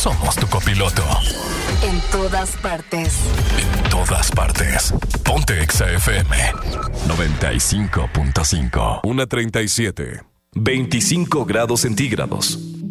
somos tu copiloto. En todas partes. En todas partes. Ponte Exa FM 95.5. 1:37. 25 grados centígrados.